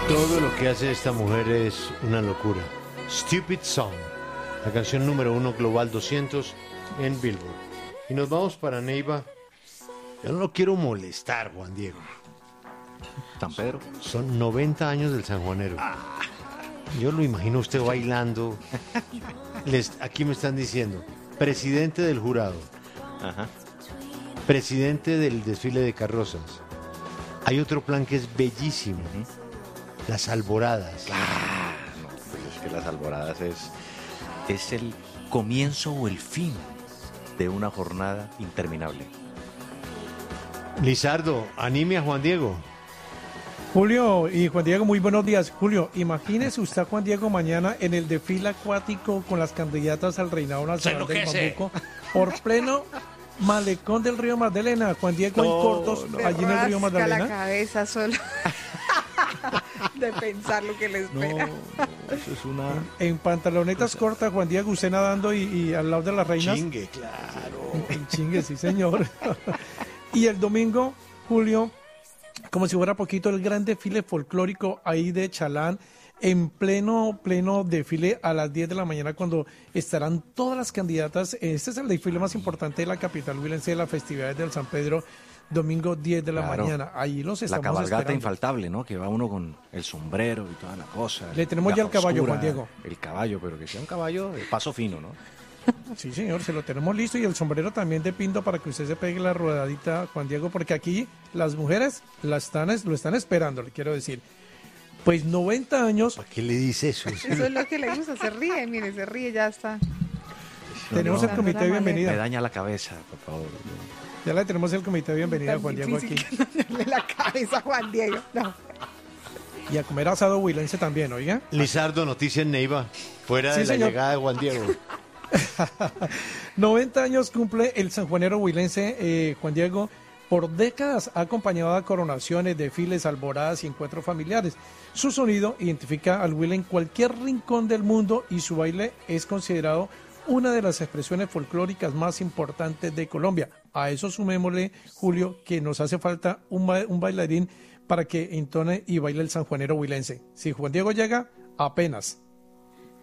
Todo lo que hace esta mujer es una locura. Stupid Song, la canción número 1 Global 200 en Billboard. Y nos vamos para Neiva. Yo no lo quiero molestar, Juan Diego. San Pedro. Son 90 años del sanjuanero. Yo lo imagino usted bailando. Aquí me están diciendo, presidente del jurado, Ajá. presidente del desfile de carrozas. Hay otro plan que es bellísimo. Las alboradas. No, pues es que las alboradas es el comienzo o el fin de una jornada interminable. Lizardo, anime a Juan Diego. Julio y Juan Diego, muy buenos días. Julio, imagínese usted a Juan Diego mañana en el desfile acuático con las candidatas al reinado nacional del Bambuco por pleno malecón del río Magdalena. Juan Diego en cortos allí en el río Magdalena. la cabeza solo de pensar lo que le espera. Eso es una... En pantalonetas cortas, Juan Diego, usted nadando y al lado de las reinas. Chingue, claro. En chingue, sí, señor. Y el domingo, Julio, como si fuera poquito, el gran desfile folclórico ahí de Chalán, en pleno desfile a las 10 de la mañana, cuando estarán todas las candidatas. Este es el desfile más importante de la capital huilense de las festividades del San Pedro, domingo 10 de la mañana. Ahí los La estamos cabalgata esperando. infaltable, ¿no? Que va uno con el sombrero y toda la cosa. Le tenemos la ya el caballo, postura, Juan Diego. El caballo, pero que sea un caballo de paso fino, ¿no? Sí, señor, se lo tenemos listo, y el sombrero también de pinto para que usted se pegue la rodadita, Juan Diego, porque aquí las mujeres lo están esperando, le quiero decir. Pues 90 años, ¿Para qué le dice eso? Eso es lo que le gusta, se ríe, mire, se ríe, ya está. tenemos el comité de Me bienvenida. daña la cabeza, por favor. Ya le tenemos el comité de bienvenida a Tan Juan Diego aquí. difícil que no darle la cabeza a Juan Diego. No. Y a comer asado huilense también, oiga. Lizardo, noticia en Neiva, fuera Sí, de la señor. llegada de Juan Diego. 90 años cumple el sanjuanero huilense Juan Diego. Por décadas ha acompañado a coronaciones, desfiles, alboradas y encuentros familiares. Su sonido identifica al huila en cualquier rincón del mundo y su baile es considerado una de las expresiones folclóricas más importantes de Colombia. A eso sumémosle, Julio, que nos hace falta un bailarín para que entone y baile el sanjuanero huilense. Si Juan Diego llega, apenas.